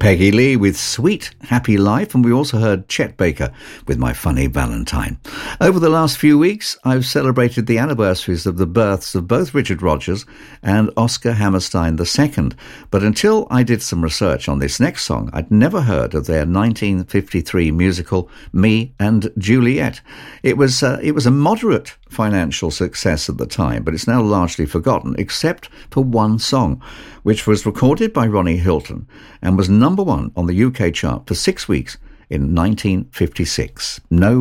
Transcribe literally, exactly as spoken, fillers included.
Peggy Lee with Sweet Happy Life, and we also heard Chet Baker with My Funny Valentine. Over the last few weeks, I've celebrated the anniversaries of the births of both Richard Rodgers and Oscar Hammerstein the Second, but until I did some research on this next song, I'd never heard of their nineteen fifty-three musical Me and Juliet. It was, uh, it was a moderate financial success at the time, but it's now largely forgotten, except for one song, which was recorded by Ronnie Hilton and was number one on the U K chart for six weeks in nineteen fifty-six. No